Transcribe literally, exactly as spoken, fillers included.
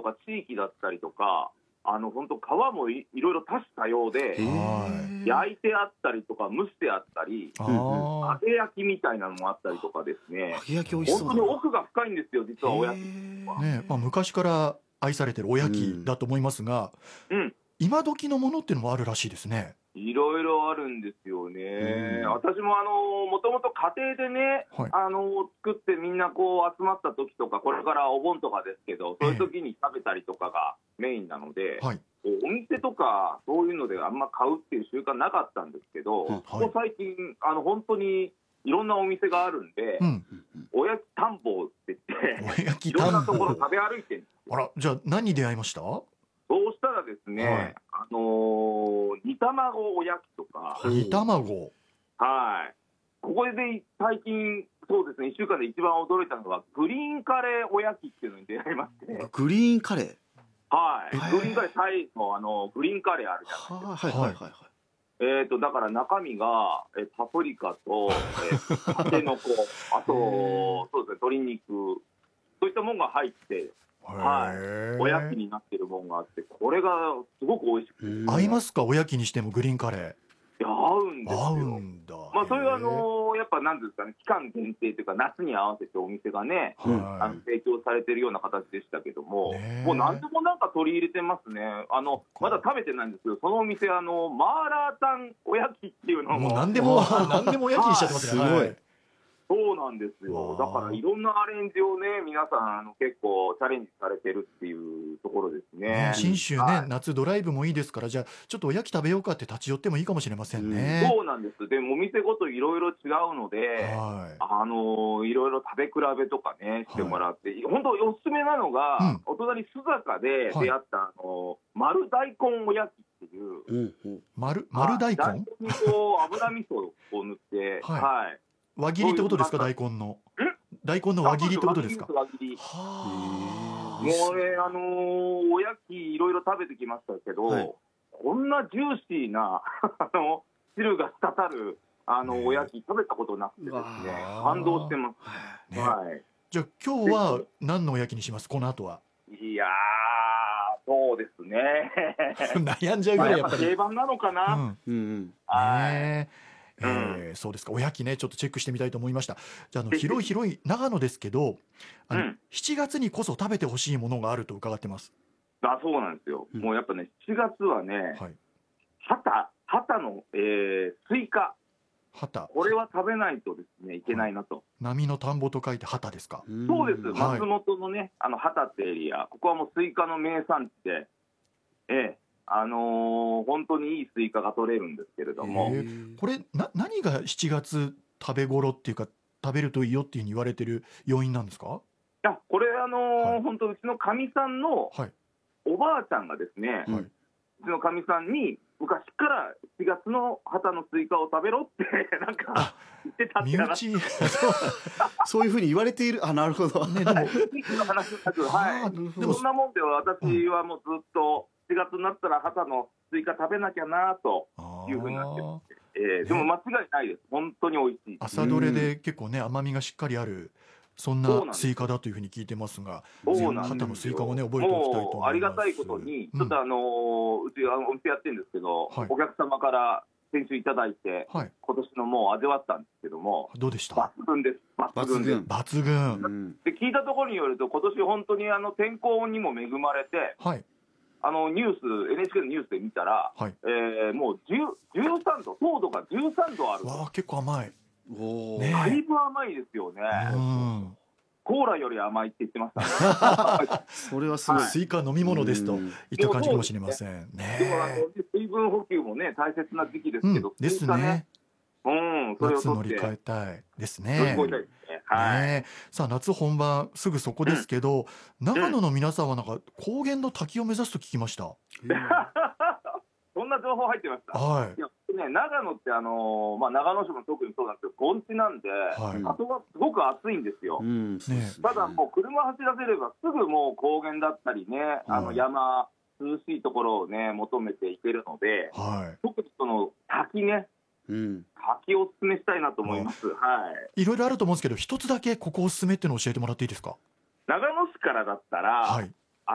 か地域だったりとか、あの本当川も い, いろいろ多種多様で、焼いてあったりとか蒸してあったり、揚げ焼きみたいなのもあったりとかですね、 揚げ焼き美味しそうだな。 本当に奥が深いんですよ実はおやきは、 ねまあ、昔から愛されてるおやきだと思いますが、 うん、 今時のものっていうのもあるらしいですね。 いろいろあるんですよね。私もあのもともと家庭でね、はい、あの作ってみんなこう集まった時とか、これからお盆とかですけど、そういう時に食べたりとかがメインなので、はい、お店とかそういうのであんま買うっていう習慣なかったんですけど、はい、ここ最近あの本当にいろんなお店があるんで、うん、おやき探訪って言っておやきいろんなところ食べ歩いてるんですよ。 あら、じゃあ何に出会いました？ そうしたらですね、はい、あのー、煮卵おやきとか。 煮卵、 はい、ここで最近そうですね、いっしゅうかんで一番驚いたのはグリーンカレーおやきっていうのに出会いまして。 グリーンカレー、 はい、グリーンカレー、タイのあのグリーンカレーあるじゃないですか。はいはいはいはい。えーとだから中身がえパプリカとえタケノコ、あとそうですね、鶏肉、そういったものが入って、はい、おやきになってるものがあって、これがすごく美味しくて。 合いますか？おやきにしてもグリーンカレー。 いや、合うんですよ。 合うんだ。 まあそれはあのー、やっぱなんですかね、期間限定というか夏に合わせてお店がね、はい、あの提供されてるような形でしたけども、もう何でもなんか取り入れてますね。あのまだ食べてないんですけど、そのお店あのマーラータンおやきっていうのももう何でも何でもおやきにしちゃってますね。 すごい。 そうなんですよ。だからいろんなアレンジをね、皆さんあの結構チャレンジされてるっていうところですね。 信州ね、はい、夏ドライブもいいですから、じゃあちょっとおやき食べようかって立ち寄ってもいいかもしれませんね。 うん、そうなんです。でもお店ごといろいろ違うので、はい、あのいろいろ食べ比べとかねしてもらって、はい、本当おすすめなのが、うん、お隣須坂で出会った、はい、あの丸大根おやきっていう、うんうん、 丸丸大根、 大根にこう油味噌を塗って、はい、はい、 輪切りってことですか？大根の大根の輪切りってことですか？ 輪切り。はあ、もうね、あのー、おやきいろいろ食べてきましたけど、はい、こんなジューシーなあの汁が滴るあの、ね、おやき食べたことなくてですね、感動してます、ね。はい、 じゃあ今日は何のおやきにします？この後は。 いやー、そうですね悩んじゃうぐらいやっぱり定番なのかな。うんうん、はい、 ねえーうん、そうですか。おやきね、ちょっとチェックしてみたいと思いました。じゃあ、あの広い広い長野ですけど、あの、うん、しちがつにこそ食べてほしいものがあると伺ってます。 あ、そうなんですよ、うん、もうやっぱね、しちがつはね、はい、畑畑の、えー、スイカ、 畑、 これは食べないとですねいけないなと、はい、 波の田んぼと書いて畑ですか？ そうです、松本のね、はい、あの畑ってエリア、ここはもうスイカの名産地で、ええあのー、本当にいいスイカが取れるんですけれども、 これな何がしちがつ食べ頃っていうか食べるといいよっていうふうに言われてる要因なんですか？ いや、これあのーはい、本当うちのかみさんのおばあちゃんがですね、はい、うちのかみさんに昔からしちがつの畑のスイカを食べろってなんか言ってたって話そういうふうに言われている。あ、なるほど、ね、でもの話だけど、はい、でもそんなもんで私はもうずっとしちがつになったら畑のスイカ食べなきゃなというふうになってます。えー、でも間違いないです。本当に美味しい。 朝どれで結構ね、甘みがしっかりある、そんなスイカだというふうに聞いてますが、 そうなんですよ。 畑のスイカをね覚えておきたいと思います。 もうありがたいことに、ちょっとあのー、うちはお店やってるんですけど、はい、お客様から先週いただいて、はい、今年のもう味わったんですけども、 どうでした？ 抜群です。抜群です。 抜群、うん、 で聞いたところによると、今年本当にあの天候にも恵まれて、はい、あのニュース エヌエイチケー のニュースで見たら、はい、えー、もうじゅう、じゅうさんど、糖度がじゅうさんどある。 わあ、結構甘い。 お、ね、だいぶ甘いですよね。うん、コーラより甘いって言ってましたね。 それはすごい、 スイカ飲み物ですといった感じかもしれませんね。 でもあの水分補給もね大切な時期ですけど、 うん、ですね。 うん、それを夏乗り換えたいですね。乗り越えたいですね。はい。ね、さあ夏本番すぐそこですけど、うん、長野の皆さんはなんか高原の滝を目指すと聞きました。うん、 そんな情報入ってました。はい。いやね、長野ってあのー、まあ長野市も特にそうなんですけど盆地なんで、はい、里がすごく暑いんですよ。うん、ね、ただもう車走らせればすぐもう高原だったりね、あの山、涼しいところをね求めていけるので、はい、特にその滝ね。うん、滝をおすすめしたいなと思います。はい。 いろいろあると思うんですけど、一つだけここおすすめっていうのを教えてもらっていいですか？ 長野市からだったら、はい、